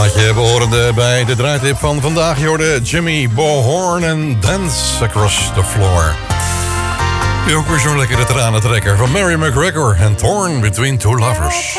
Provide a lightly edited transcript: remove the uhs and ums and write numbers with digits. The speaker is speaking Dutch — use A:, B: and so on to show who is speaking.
A: plaatje behorende bij de draaitip van vandaag. Je hoorde Jimmy Bohorn en Dance Across the Floor. Nu ook weer zo'n lekkere tranentrekker van Mary McGregor en Torn Between Two Lovers.